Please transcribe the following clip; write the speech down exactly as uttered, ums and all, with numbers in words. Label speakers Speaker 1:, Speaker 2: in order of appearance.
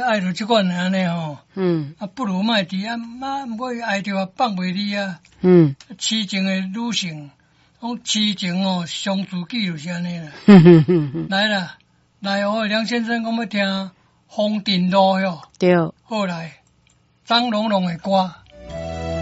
Speaker 1: 爱着即款安尼吼，
Speaker 2: 嗯，
Speaker 1: 啊，不如卖伫啊，妈，毋过伊爱着啊放袂离啊，
Speaker 2: 嗯，
Speaker 1: 痴情的女性，讲痴情哦，伤自己就是安尼啦。
Speaker 2: 哼哼哼哼，
Speaker 1: 来啦，来哦，梁先生讲要听《风尘路》哟，
Speaker 2: 对，
Speaker 1: 好来，张龙龙的歌。